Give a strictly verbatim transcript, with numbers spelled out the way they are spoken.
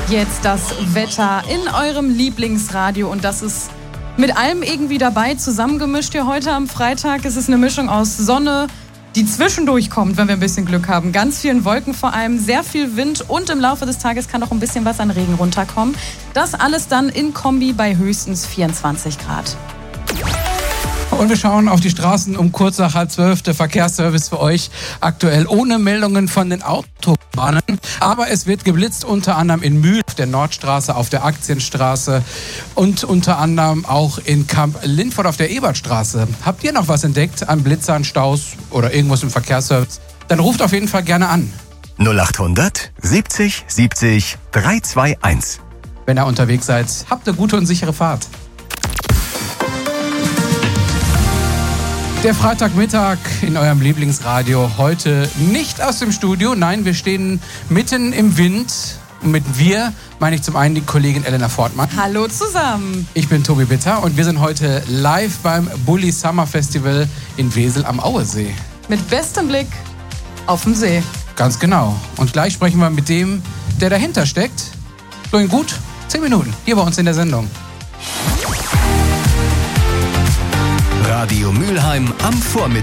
jetzt das Wetter in eurem Lieblingsradio und das ist mit allem irgendwie dabei, zusammengemischt hier heute am Freitag. Es ist eine Mischung aus Sonne, die zwischendurch kommt, wenn wir ein bisschen Glück haben. Ganz vielen Wolken vor allem, sehr viel Wind und im Laufe des Tages kann auch ein bisschen was an Regen runterkommen. Das alles dann in Kombi bei höchstens vierundzwanzig Grad. Und wir schauen auf die Straßen um kurz nach halb zwölf. Der Verkehrsservice für euch aktuell ohne Meldungen von den Autobahnen. Aber es wird geblitzt, unter anderem in Mühl auf der Nordstraße, auf der Aktienstraße und unter anderem auch in Kamp-Lindfort auf der Ebertstraße. Habt ihr noch was entdeckt an Blitzern, Staus oder irgendwas im Verkehrsservice? Dann ruft auf jeden Fall gerne an. null achthundert siebzig siebzig dreihunderteinundzwanzig. Wenn ihr unterwegs seid, habt eine gute und sichere Fahrt. Der Freitagmittag in eurem Lieblingsradio, heute nicht aus dem Studio, nein, wir stehen mitten im Wind. Und mit wir meine ich zum einen die Kollegin Elena Fortmann. Hallo zusammen. Ich bin Tobi Bitter und wir sind heute live beim Bulli Summer Festival in Wesel am Auesee. Mit bestem Blick auf den See. Ganz genau. Und gleich sprechen wir mit dem, der dahinter steckt. So in gut zehn Minuten hier bei uns in der Sendung. Radio Mülheim am Vormittag.